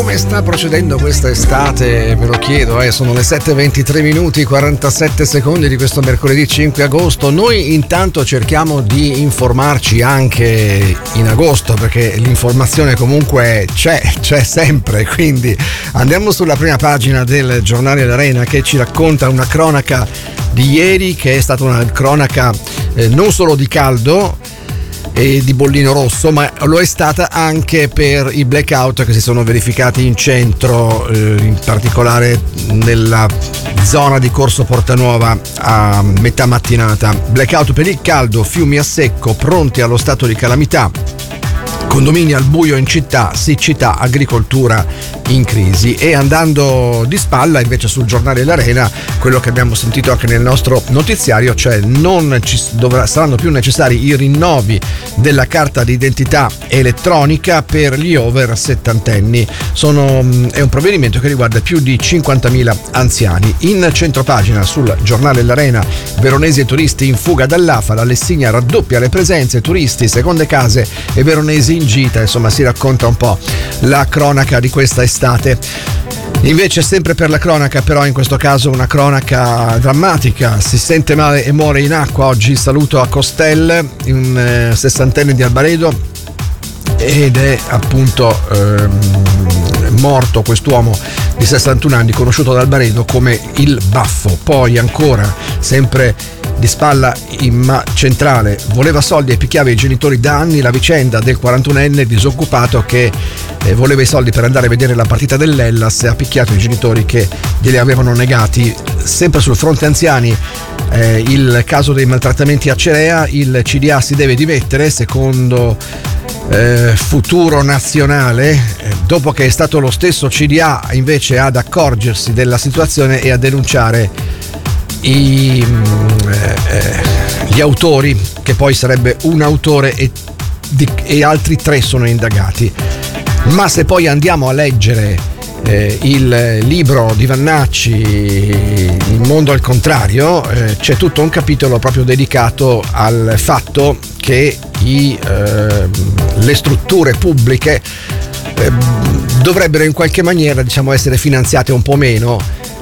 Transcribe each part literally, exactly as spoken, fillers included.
Come sta procedendo questa estate? Me lo chiedo, eh. Sono le sette e ventitré minuti quarantasette secondi di questo mercoledì cinque agosto. Noi intanto cerchiamo di informarci anche in agosto, perché l'informazione comunque c'è, c'è sempre. Quindi andiamo sulla prima pagina del giornale L'Arena, che ci racconta una cronaca di ieri, che è stata una cronaca eh, non solo di caldo e di bollino rosso, ma lo è stata anche per i blackout che si sono verificati in centro, eh, in particolare nella zona di Corso Portanuova a metà mattinata. Blackout per il caldo, fiumi a secco, pronti allo stato di calamità, condomini al buio in città, siccità, agricoltura in crisi. E andando di spalla invece sul giornale L'Arena, quello che abbiamo sentito anche nel nostro notiziario, cioè non ci dovrà, saranno più necessari i rinnovi della carta d'identità elettronica per gli over settantenni. Sono, è un provvedimento che riguarda più di cinquantamila anziani. In centropagina sul giornale L'Arena, veronesi e turisti in fuga dall'A F A, la Lessigna raddoppia le presenze, turisti, seconde case e veronesi in gita. Insomma, si racconta un po' la cronaca di questa estate. Invece, sempre per la cronaca, però in questo caso una cronaca drammatica, si sente male e muore in acqua oggi. Saluto a Costel, un eh, sessantenne di Albaredo, ed è appunto ehm, morto quest'uomo di sessantuno anni, conosciuto ad Albaredo come il Baffo. Poi ancora, sempre di spalla in ma- centrale, voleva soldi e picchiava i genitori da anni, la vicenda del quarantunenne disoccupato che eh, voleva i soldi per andare a vedere la partita dell'Hellas e ha picchiato i genitori che glieli avevano negati. Sempre sul fronte anziani, eh, il caso dei maltrattamenti a Cerea, il C D A si deve dimettere secondo eh, Futuro Nazionale, eh, dopo che è stato lo stesso C D A invece ad accorgersi della situazione e a denunciare I, eh, gli autori, che poi sarebbe un autore e, di, e altri tre sono indagati. Ma se poi andiamo a leggere eh, il libro di Vannacci, Il mondo al contrario, eh, c'è tutto un capitolo proprio dedicato al fatto che i, eh, le strutture pubbliche eh, dovrebbero in qualche maniera, diciamo, essere finanziate un po' meno,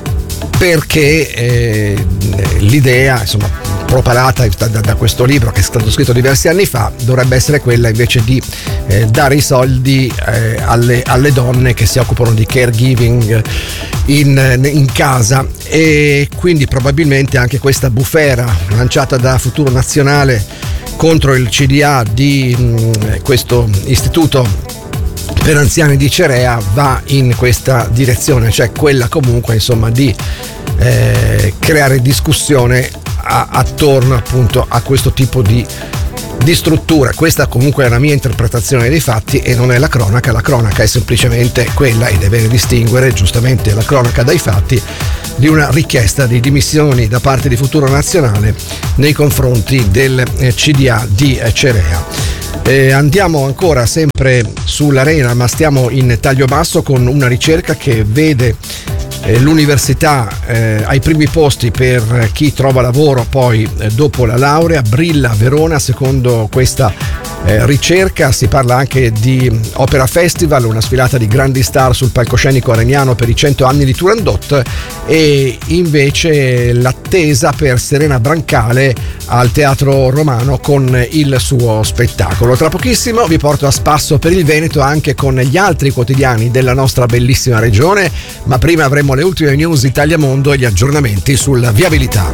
perché eh, l'idea, insomma, propalata da, da questo libro, che è stato scritto diversi anni fa, dovrebbe essere quella invece di eh, dare i soldi eh, alle, alle donne che si occupano di caregiving in, in casa. E quindi probabilmente anche questa bufera lanciata da Futuro Nazionale contro il C D A di mh, questo istituto per anziani di Cerea va in questa direzione, cioè quella comunque, insomma, di eh, creare discussione a, attorno appunto a questo tipo di, di struttura. Questa comunque è la mia interpretazione dei fatti e non è la cronaca. La cronaca è semplicemente quella, e deve distinguere giustamente la cronaca dai fatti, di una richiesta di dimissioni da parte di Futuro Nazionale nei confronti del eh, C D A di eh, Cerea. Eh, andiamo ancora sempre sull'Arena, ma stiamo in taglio basso con una ricerca che vede eh, l'università eh, ai primi posti per chi trova lavoro poi eh, dopo la laurea. Brilla Verona secondo questa eh, ricerca. Si parla anche di Opera Festival, una sfilata di grandi star sul palcoscenico areniano per i cento anni di Turandot, e invece l'attesa per Serena Brancale al Teatro Romano con il suo spettacolo. Tra pochissimo vi porto a spasso per il Veneto anche con gli altri quotidiani della nostra bellissima regione, ma prima avremo le ultime news Italia Mondo e gli aggiornamenti sulla viabilità.